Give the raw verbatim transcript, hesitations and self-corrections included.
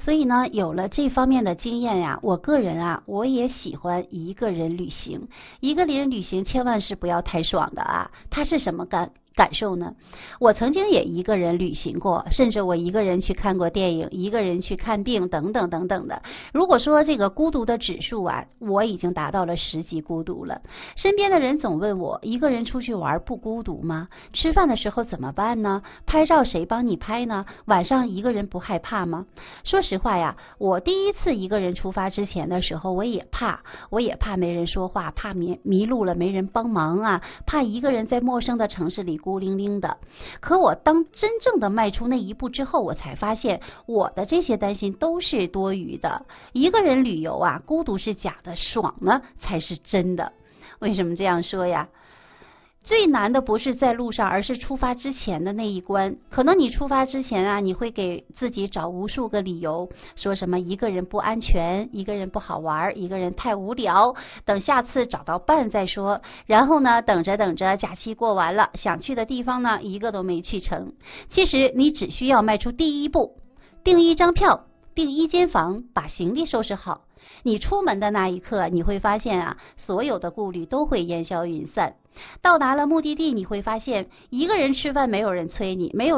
所以呢，有了这方面的经验呀，我个人啊，我也喜欢一个人旅行。一个人旅行千万是不要太爽的啊，它是什么感感受呢？我曾经也一个人旅行过，甚至我一个人去看过电影，一个人去看病，等等等等的。如果说这个孤独的指数啊，我已经达到了十级孤独了。身边的人总问我，一个人出去玩不孤独吗？吃饭的时候怎么办呢？拍照谁帮你拍呢？晚上一个人不害怕吗？说实话呀，我第一次一个人出发之前的时候，我也怕，我也怕没人说话，怕迷迷路了没人帮忙啊，怕一个人在陌生的城市里孤零零的。可我当真正的迈出那一步之后，我才发现我的这些担心都是多余的。一个人旅游啊，孤独是假的，爽呢才是真的。为什么这样说呀？最难的不是在路上，而是出发之前的那一关。可能你出发之前啊，你会给自己找无数个理由，说什么一个人不安全，一个人不好玩，一个人太无聊，等下次找到伴再说。然后呢，等着等着，假期过完了，想去的地方呢，一个都没去成。其实你只需要迈出第一步，订一张票，订一间房，把行李收拾好。你出门的那一刻，你会发现啊，所有的顾虑都会烟消云散。到达了目的地，你会发现一个人吃饭没有人催你，没有